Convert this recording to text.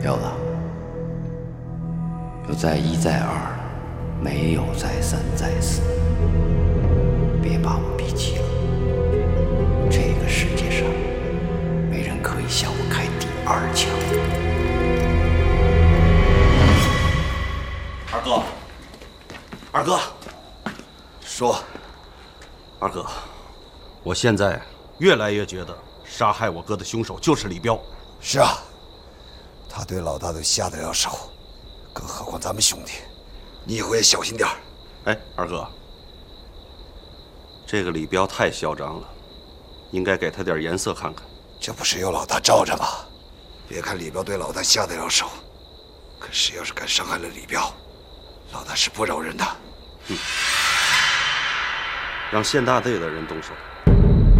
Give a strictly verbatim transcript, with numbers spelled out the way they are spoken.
有了，有再一再二，没有再三再四。别把我逼急了，这个世界上没人可以向我开第二枪。 二哥，二哥， 说， 二哥，我现在越来越觉得杀害我哥的凶手就是李彪。 是啊，他对老大都下得了手，更何况咱们兄弟，你以后也小心点儿。 哎，二哥，这个李彪太嚣张了，应该给他点颜色看看。 这不是有老大罩着吗？别看李彪对老大下得了手，可谁要是敢伤害了李彪，老大是不饶人的。 嗯，让县大队的人动手。